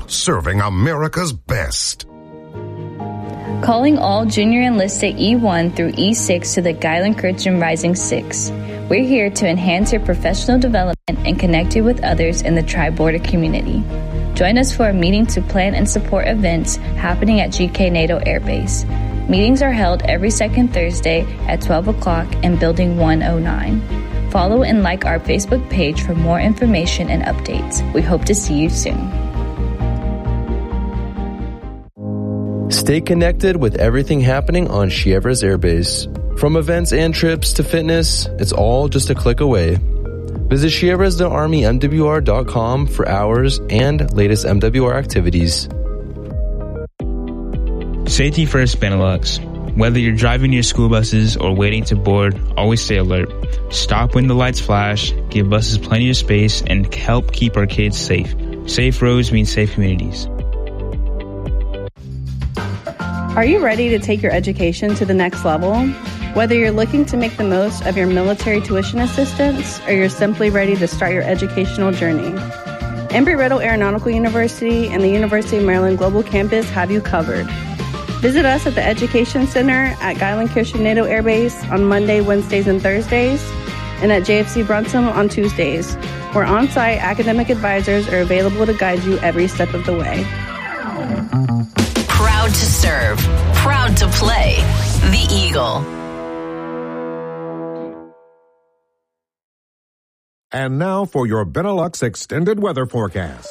serving America's best. Calling all junior enlisted E1 through E6 to the Guylin Christian Rising 6. We're here to enhance your professional development and connect you with others in the Tri-Border community. Join us for a meeting to plan and support events happening at GK NATO Air Base. Meetings are held every second Thursday at 12 o'clock in Building 109. Follow and like our Facebook page for more information and updates. We hope to see you soon. Stay connected with everything happening on Chievrez Air Base. From events and trips to fitness, it's all just a click away. Visit ChievrezDeArmyMWR.com for hours and latest MWR activities. Safety First Benelux. Whether you're driving your school buses or waiting to board, always stay alert. Stop when the lights flash, give buses plenty of space, and help keep our kids safe. Safe roads mean safe communities. Are you ready to take your education to the next level? Whether you're looking to make the most of your military tuition assistance or you're simply ready to start your educational journey, Embry-Riddle Aeronautical University and the University of Maryland Global Campus have you covered. Visit us at the Education Center at Guylin Christian NATO Air Base on Monday, Wednesdays, and Thursdays, and at JFC Brunson on Tuesdays, where on-site academic advisors are available to guide you every step of the way. Proud to serve, proud to play. The Eagle. And now for your Benelux extended weather forecast.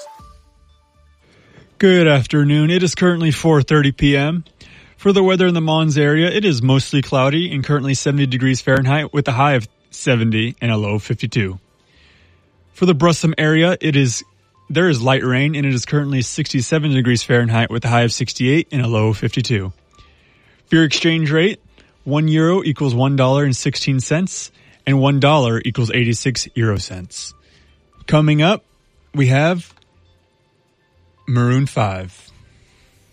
Good afternoon. It is currently 4:30 p.m. For the weather in the Mons area, it is mostly cloudy and currently 70 degrees Fahrenheit with a high of 70 and a low of 52. For the Brussels area, there is light rain and it is currently 67 degrees Fahrenheit with a high of 68 and a low of 52. For your exchange rate, €1 equals $1.16 and $1 equals 86 euro cents. Coming up, we have Maroon 5.